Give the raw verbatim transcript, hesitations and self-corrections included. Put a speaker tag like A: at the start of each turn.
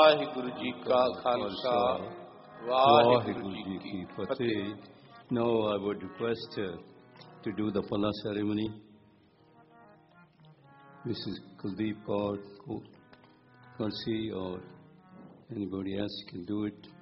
A: ਵਾਹਿਗੁਰੂ ਜੀ ਕਾ ਖਾਲਸਾ ਵਾਹਿਗੁਰੂ ਜੀ ਕੀ ਫਤਿਹ.
B: Now I would request uh, to do the Pala ceremony. Missus Kuldeep Kaur Kursi or anybody else can do it.